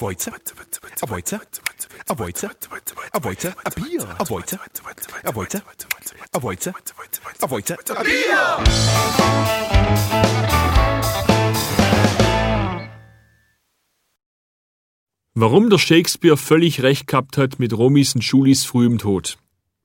ein Bier. Warum der Shakespeare völlig recht gehabt hat mit Romys und Julis frühem Tod.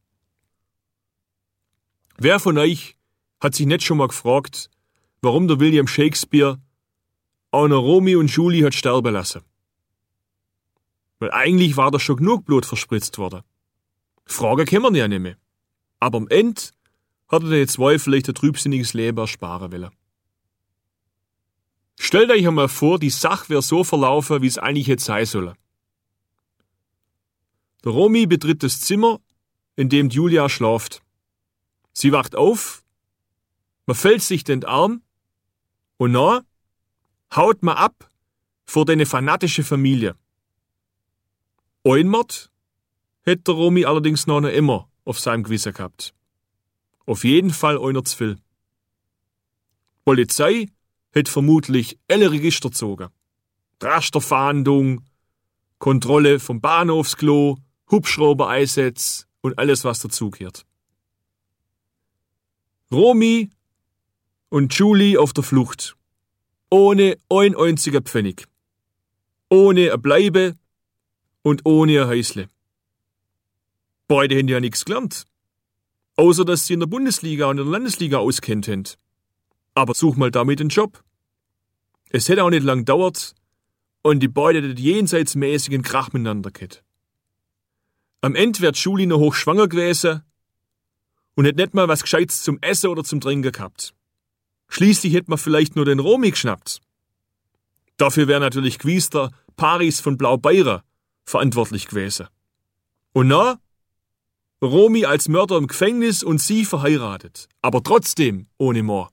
Wer von euch hat sich nicht schon mal gefragt, warum der William Shakespeare auch noch Romy und Julie hat sterben lassen? Weil eigentlich war da schon genug Blut verspritzt worden. Fragen können wir ja nicht mehr. Aber am Ende hat er den zwei vielleicht ein trübsinniges Leben ersparen wollen. Stellt euch einmal vor, die Sache wäre so verlaufen, wie es eigentlich hätte sein sollen. Der Romy betritt das Zimmer, in dem Julia schlaft. Sie wacht auf, man fällt sich den Arm und dann haut man ab vor deine fanatische Familie. Ein Mord hätte der Romy allerdings noch immer auf seinem Gewissen gehabt. Auf jeden Fall einer zu viel. Polizei hätte vermutlich alle Register gezogen. Rasterfahndung, Kontrolle vom Bahnhofsklo, Hubschrauber-Einsätze und alles, was dazugehört. Romy und Julie auf der Flucht. Ohne ein einziger Pfennig. Ohne ein Bleibe und ohne ein Häusle. Beide haben ja nichts gelernt. Außer, dass sie in der Bundesliga und in der Landesliga auskennt haben. Aber such mal damit einen Job. Es hätte auch nicht lang gedauert und die beiden hätten jenseitsmäßigen Krach miteinander gehabt. Am Ende wird Julie noch hochschwanger gewesen und hätte nicht mal was Gescheites zum Essen oder zum Trinken gehabt. Schließlich hätte man vielleicht nur den Romy geschnappt. Dafür wäre natürlich gewiss der Paris von Blaubeuren verantwortlich gewesen. Und na, Romy als Mörder im Gefängnis und sie verheiratet, aber trotzdem ohne Mord.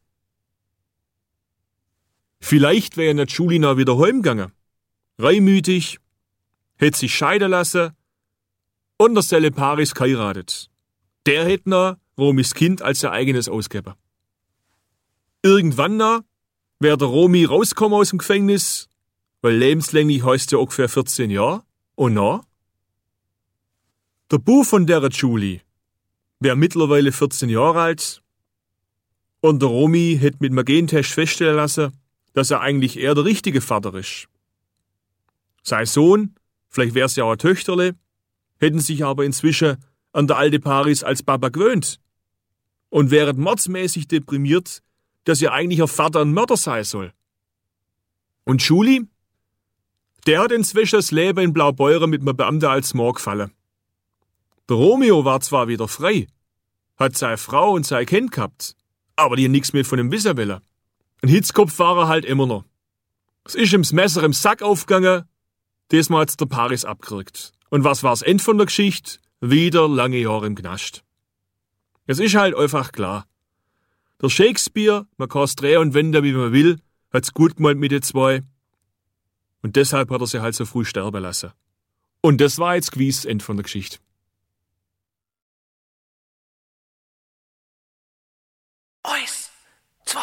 Vielleicht wäre nicht Julie noch wieder heimgegangen. Reumütig, hätte sich scheiden lassen und der Selle Paris geheiratet. Der hätte noch Romys Kind als ihr eigenes ausgegeben. Irgendwann noch wäre der Romy rausgekommen aus dem Gefängnis, weil lebenslänglich heißt ja ungefähr 14 Jahre. Und na? Der Bub von der Julie wäre mittlerweile 14 Jahre alt und der Romy hätte mit einem Gentest feststellen lassen, dass er eigentlich eher der richtige Vater ist. Sein Sohn, vielleicht wäre es ja auch ein Töchterle, hätten sich aber inzwischen an der alte Paris als Papa gewöhnt und wären mordsmäßig deprimiert, dass ihr eigentlicher Vater ein Mörder sein soll. Und Julie? Der hat inzwischen das Leben in Blaubeuren mit einem Beamten als Mord gefallen. Der Romeo war zwar wieder frei, hat seine Frau und sein Kind gehabt, aber die nichts mehr von ihm wissen wollen. Ein Hitzkopf war er halt immer noch. Es ist ihm das Messer im Sack aufgegangen, diesmal hat's der Paris abgekriegt. Und was war's End von der Geschichte? Wieder lange Jahre im Knast. Es ist halt einfach klar. Der Shakespeare, man kann's drehen und wenden, wie man will, hat's gut gemeint mit den zwei. Und deshalb hat er sie halt so früh sterben lassen. Und das war jetzt gewiss End von der Geschichte.